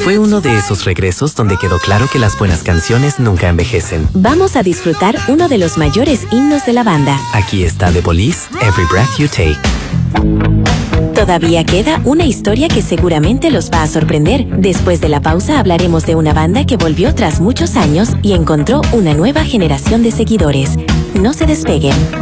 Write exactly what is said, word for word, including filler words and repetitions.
Fue uno de esos regresos donde quedó claro que las buenas canciones nunca envejecen. Vamos a disfrutar uno de los mayores himnos de la banda. Aquí está The Police, Every Breath You Take. Todavía queda una historia que seguramente los va a sorprender. Después de la pausa hablaremos de una banda que volvió tras muchos años y encontró una nueva generación de seguidores. No se despeguen.